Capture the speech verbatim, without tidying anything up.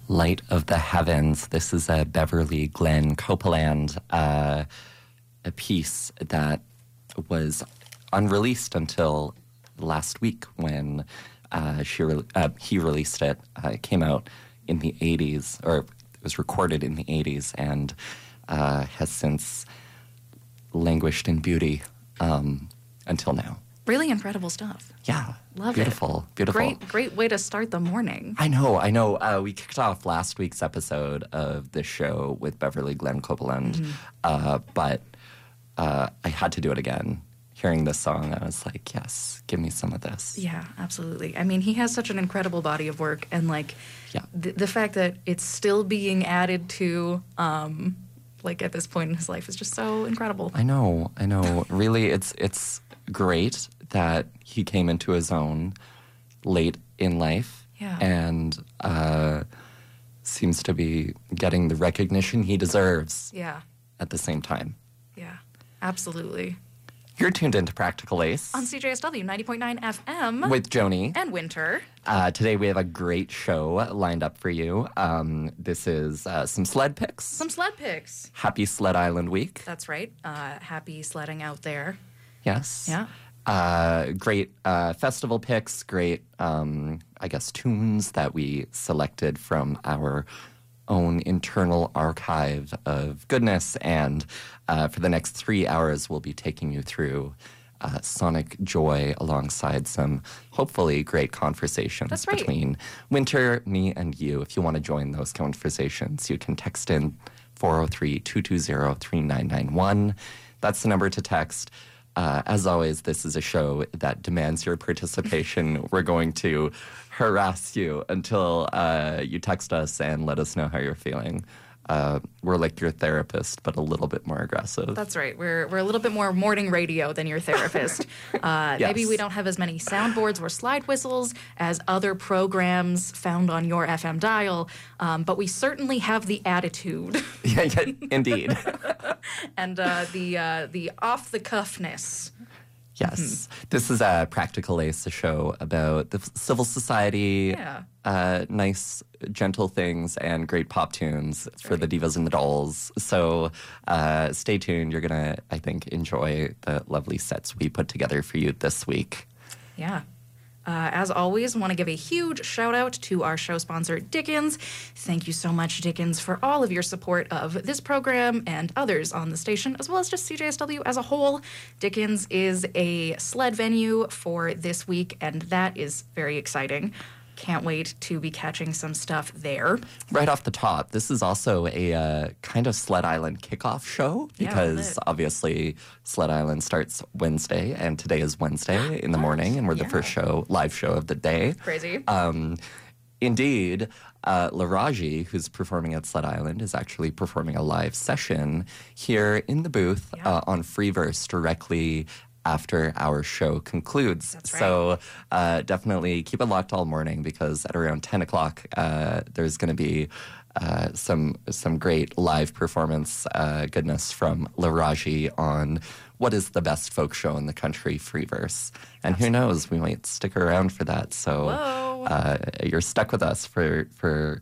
Light of the Heavens. This is a Beverly Glenn Copeland, uh, a piece that was unreleased until last week when uh, she re- uh, he released it. Uh, it came out in the eighties, or it was recorded in the eighties, and uh, has since languished in beauty um, until now. Really incredible stuff. Yeah. Love beautiful, it. Beautiful, Great, great way to start the morning. I know, I know. Uh, we kicked off last week's episode of this show with Beverly Glenn Copeland, mm-hmm. uh, but uh, I had to do it again. Hearing this song, I was like, yes, give me some of this. Yeah, absolutely. I mean, he has such an incredible body of work, and like yeah. the, the fact that it's still being added to, um, like at this point in his life, is just so incredible. I know, I know. Really, it's it's great that he came into his own late in life, yeah. and uh, seems to be getting the recognition he deserves. Yeah. At the same time. Yeah, absolutely. You're tuned into Practical Ace. On C J S W ninety point nine F M. With Joni. And Winter. Uh, today we have a great show lined up for you. Um, this is uh, some sled picks. Some sled picks. Happy Sled Island Week. That's right. Uh, happy sledding out there. Yes. Yeah. Uh, great uh, festival picks, great, um, I guess, tunes that we selected from our own internal archive of goodness. And uh, for the next three hours, we'll be taking you through uh, sonic joy alongside some hopefully great conversations That's right. between Winter, me, and you. If you want to join those conversations, you can text in four oh three, two two zero, three nine nine one. That's the number to text. Uh, as always, this is a show that demands your participation. We're going to harass you until uh, you text us and let us know how you're feeling. Uh, we're like your therapist, but a little bit more aggressive. That's right. We're we're a little bit more morning radio than your therapist. Uh, yes. Maybe we don't have as many soundboards or slide whistles as other programs found on your F M dial, um, but we certainly have the attitude. yeah, yeah, indeed. and uh, the uh, the off the cuffness. Yes. Mm-hmm. This is a Practical Ace, a show about the civil society, yeah. uh, nice, gentle things, and great pop tunes That's for right. the divas and the dolls. So uh, stay tuned. You're going to, I think, enjoy the lovely sets we put together for you this week. Yeah. Uh, as always, want to give a huge shout out to our show sponsor, Dickens. Thank you so much, Dickens, for all of your support of this program and others on the station, as well as just C J S W as a whole. Dickens is a sled venue for this week, and that is very exciting. Can't wait to be catching some stuff there. Right off the top, this is also a uh, kind of Sled Island kickoff show because yeah, obviously Sled Island starts Wednesday, and today is Wednesday in the morning, and we're yeah. the first show, live show of the day. Crazy. Um, indeed, uh, Laraji, who's performing at Sled Island, is actually performing a live session here in the booth yeah. uh, on Freeverse directly after our show concludes. That's right. So uh, definitely keep it locked all morning because at around ten o'clock, uh, there's going to be uh, some some great live performance uh, goodness from Laraji on what is the best folk show in the country, Freeverse. And Absolutely. Who knows, we might stick around for that. So uh, you're stuck with us for, for